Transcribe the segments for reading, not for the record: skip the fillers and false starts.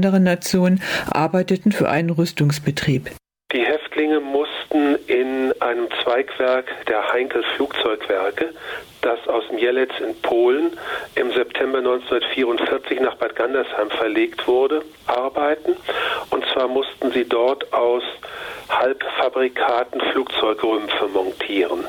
andere Nationen arbeiteten für einen Rüstungsbetrieb. Die Häftlinge mussten in einem Zweigwerk der Heinkel Flugzeugwerke, das aus Mielec in Polen im September 1944 nach Bad Gandersheim verlegt wurde, arbeiten. Und zwar mussten sie dort aus Halbfabrikaten Flugzeugrümpfe montieren.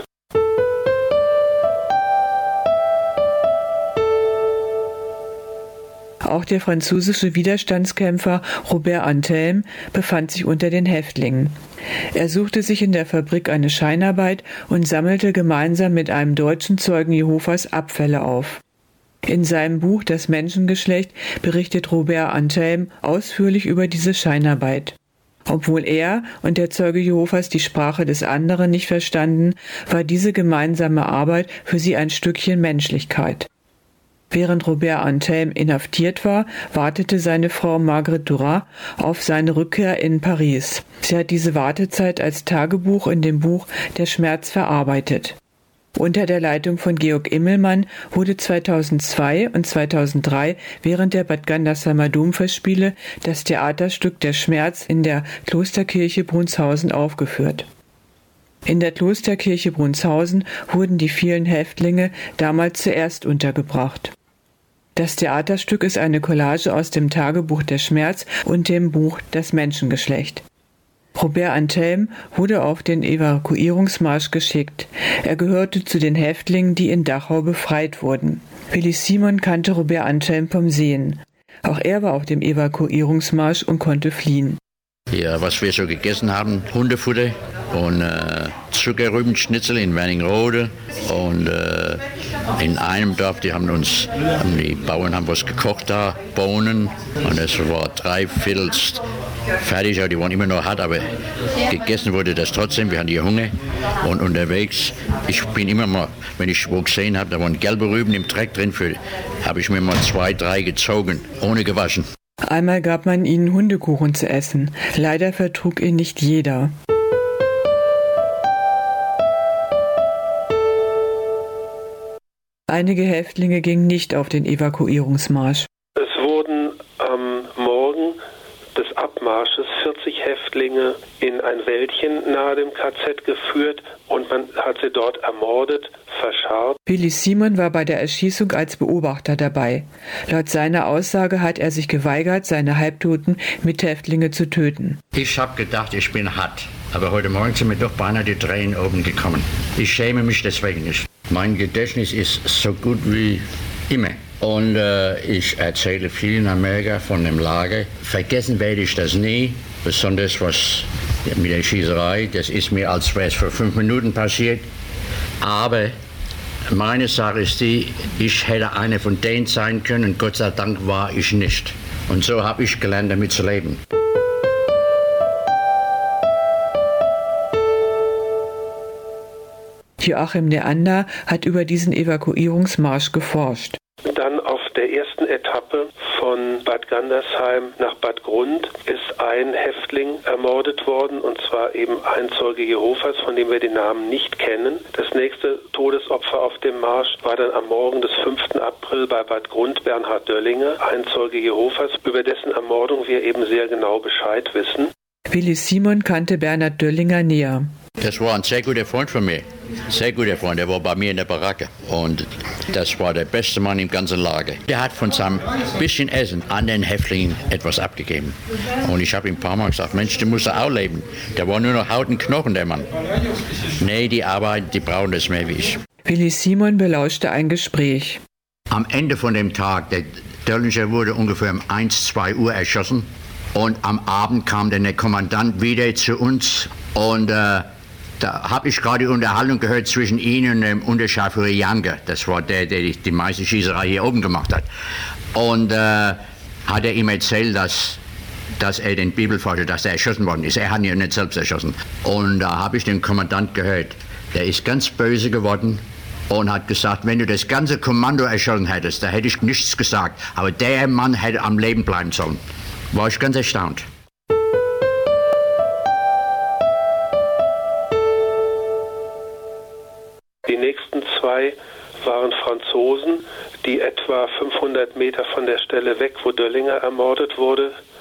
Auch der französische Widerstandskämpfer Robert Antelme befand sich unter den Häftlingen. Er suchte sich in der Fabrik eine Scheinarbeit und sammelte gemeinsam mit einem deutschen Zeugen Jehovas Abfälle auf. In seinem Buch Das Menschengeschlecht berichtet Robert Antelme ausführlich über diese Scheinarbeit. Obwohl er und der Zeuge Jehovas die Sprache des anderen nicht verstanden, war diese gemeinsame Arbeit für sie ein Stückchen Menschlichkeit. Während Robert Antelme inhaftiert war, wartete seine Frau Marguerite Duras auf seine Rückkehr in Paris. Sie hat diese Wartezeit als Tagebuch in dem Buch Der Schmerz verarbeitet. Unter der Leitung von Georg Immelmann wurde 2002 und 2003 während der Bad Gandersheimer Domfestspiele das Theaterstück Der Schmerz in der Klosterkirche Brunshausen aufgeführt. In der Klosterkirche Brunshausen wurden die vielen Häftlinge damals zuerst untergebracht. Das Theaterstück ist eine Collage aus dem Tagebuch Der Schmerz und dem Buch Das Menschengeschlecht. Robert Antelme wurde auf den Evakuierungsmarsch geschickt. Er gehörte zu den Häftlingen, die in Dachau befreit wurden. Willi Simon kannte Robert Antelme vom Sehen. Auch er war auf dem Evakuierungsmarsch und konnte fliehen. Ja, was wir so gegessen haben, Hundefutter und Zuckerrübenschnitzel in Wernigerode und in einem Dorf, die Bauern haben was gekocht da, Bohnen und es war 3/4 fertig, aber die waren immer noch hart, aber gegessen wurde das trotzdem, wir hatten hier Hunger und unterwegs, ich bin immer mal, wenn ich wo gesehen habe, da waren gelbe Rüben im Dreck drin, habe ich mir mal 2, 3 gezogen, ohne gewaschen. Einmal gab man ihnen Hundekuchen zu essen. Leider vertrug ihn nicht jeder. Einige Häftlinge gingen nicht auf den Evakuierungsmarsch. Es wurden am Morgen des Abmarsches 40 Häftlinge in ein Wäldchen nahe dem KZ geführt und man hat sie dort ermordet, verscharrt. Willi Simon war bei der Erschießung als Beobachter dabei. Laut seiner Aussage hat er sich geweigert, seine halbtoten Mithäftlinge zu töten. Ich habe gedacht, ich bin hart, aber heute Morgen sind mir doch beinahe die Tränen oben gekommen. Ich schäme mich deswegen nicht. Mein Gedächtnis ist so gut wie immer. Und ich erzähle viel in Amerika von dem Lager. Vergessen werde ich das nie, besonders was mit der Schießerei. Das ist mir, als wäre es vor 5 Minuten passiert. Aber meine Sache ist die, ich hätte einer von denen sein können. Gott sei Dank war ich nicht. Und so habe ich gelernt, damit zu leben. Joachim Neander hat über diesen Evakuierungsmarsch geforscht. Dann auf der ersten Etappe von Bad Gandersheim nach Bad Grund ist ein Häftling ermordet worden, und zwar eben ein Zeuge Jehovas, von dem wir den Namen nicht kennen. Das nächste Todesopfer auf dem Marsch war dann am Morgen des 5. April bei Bad Grund Bernhard Döllinger, ein Zeuge Jehovas, über dessen Ermordung wir eben sehr genau Bescheid wissen. Willi Simon kannte Bernhard Döllinger näher. Das war ein sehr guter Freund von mir. Sehr guter Freund, der war bei mir in der Baracke. Und das war der beste Mann im ganzen Lager. Der hat von seinem bisschen Essen an den Häftlingen etwas abgegeben. Und ich habe ihm ein paar Mal gesagt, Mensch, du musst auch leben. Der war nur noch Haut und Knochen, der Mann. Nee, die arbeiten, die brauchen das mehr wie ich. Willi Simon belauschte ein Gespräch. Am Ende von dem Tag, der Döllinger wurde ungefähr um 1, 2 Uhr erschossen. Und am Abend kam dann der Kommandant wieder zu uns. Und da habe ich gerade die Unterhaltung gehört zwischen Ihnen und dem Unterscharführer Janke. Das war der die meiste Schießerei hier oben gemacht hat. Und hat er ihm erzählt, dass er den Bibelforscher, dass er erschossen worden ist. Er hat ihn ja nicht selbst erschossen. Und da habe ich den Kommandant gehört. Der ist ganz böse geworden und hat gesagt, wenn du das ganze Kommando erschossen hättest, da hätte ich nichts gesagt. Aber der Mann hätte am Leben bleiben sollen. War ich ganz erstaunt. Die nächsten 2 waren Franzosen, die etwa 500 Meter von der Stelle weg, wo Döllinger ermordet wurde,